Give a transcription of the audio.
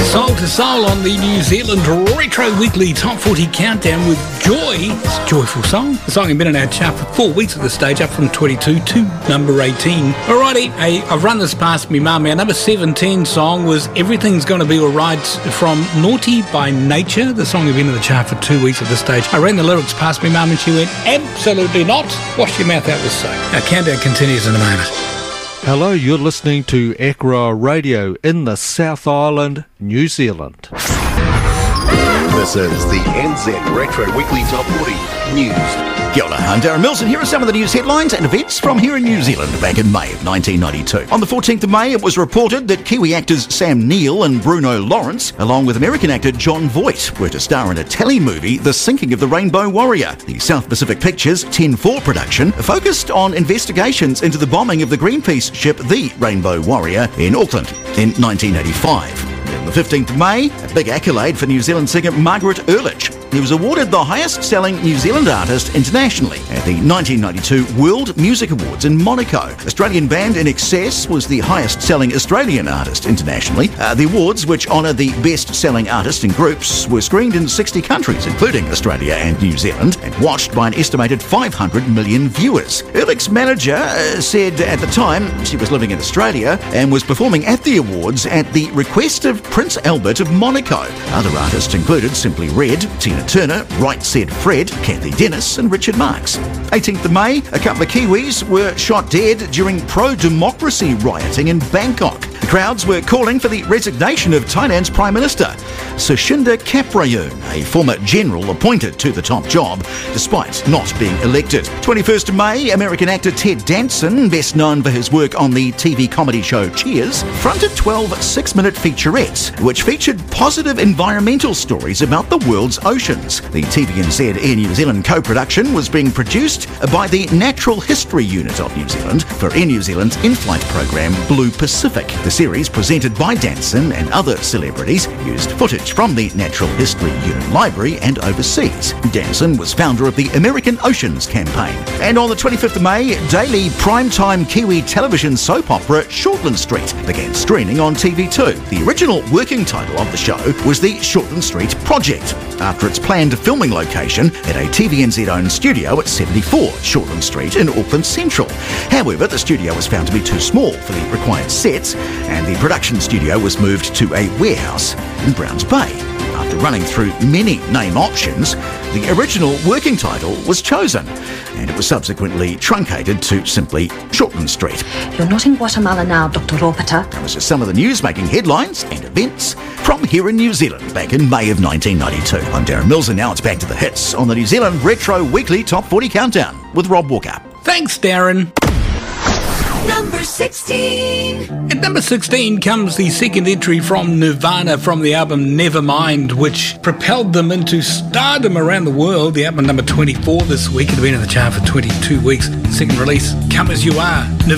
Soul to Soul on the New Zealand Retro Weekly Top 40 Countdown with Joy. It's a joyful song. The song has been in our chart for 4 weeks at this stage, up from 22 to number 18. Alrighty, I've run this past me mum. Our number 17 song was Everything's Gonna Be Alright from Naughty by Nature. The song had been in the chart for 2 weeks at this stage. I ran the lyrics past me mum and she went, absolutely not. Wash your mouth out with soap. Our countdown continues in a moment. Hello, you're listening to Akara Radio in the South Island, New Zealand. This is the NZ Retro Weekly Top 40 News. Kia ora, I'm Darren Mills, and here are some of the news headlines and events from here in New Zealand back in May of 1992. On the 14th of May, it was reported that Kiwi actors Sam Neill and Bruno Lawrence, along with American actor Jon Voight, were to star in a telly movie, The Sinking of the Rainbow Warrior. The South Pacific Pictures 10-4 production focused on investigations into the bombing of the Greenpeace ship The Rainbow Warrior in Auckland in 1985. On the 15th of May, a big accolade for New Zealand singer Margaret Ehrlich. He was awarded the highest-selling New Zealand artist internationally at the 1992 World Music Awards in Monaco. Australian band INXS was the highest-selling Australian artist internationally. The awards, which honour the best-selling artist in groups, were screened in 60 countries, including Australia and New Zealand, and watched by an estimated 500 million viewers. Ehrlich's manager said at the time she was living in Australia and was performing at the awards at the request of Prince Albert of Monaco. Other artists included Simply Red, Tina Turner, Right Said Fred, Kathy Dennis and Richard Marx. 18th of May, a couple of Kiwis were shot dead during pro-democracy rioting in Bangkok. The crowds were calling for the resignation of Thailand's Prime Minister, Suchinda Caprayun, a former general appointed to the top job, despite not being elected. 21st of May, American actor Ted Danson, best known for his work on the TV comedy show Cheers, fronted 12 6-minute featurettes, which featured positive environmental stories about the world's oceans. The TVNZ Air New Zealand co-production was being produced by the Natural History Unit of New Zealand for Air New Zealand's in-flight program Blue Pacific. The series, presented by Danson and other celebrities, used footage from the Natural History Unit library and overseas. Danson was founder of the American Oceans Campaign. And on the 25th of May, daily primetime Kiwi television soap opera Shortland Street began screening on TV2. The original working title of the show was the Shortland Street Project, after its planned filming location at a TVNZ-owned studio at 74 Shortland Street in Auckland Central. However, the studio was found to be too small for the required sets, and the production studio was moved to a warehouse in Browns Bay. After running through many name options, the original working title was chosen, and it was subsequently truncated to simply Shortland Street. You're not in Guatemala now, Dr. Ropata. That was just some of the news making headlines and events from here in New Zealand back in May of 1992. I'm Darren Mills, and now it's back to the hits on the New Zealand Retro Weekly Top 40 Countdown with Rob Walker. Thanks, Darren. Number 16. At number 16 comes the second entry from Nirvana from the album Nevermind, which propelled them into stardom around the world. The album number 24 this week. It had been in the chart for 22 weeks. Second release, Come As You Are.